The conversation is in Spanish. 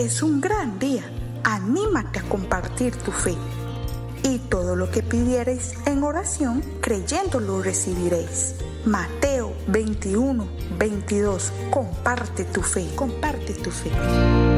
es un gran día. Anímate a compartir tu fe. Y todo lo que pidiereis en oración, creyéndolo recibiréis. Mateo 21, 22. Comparte tu fe. Comparte tu fe.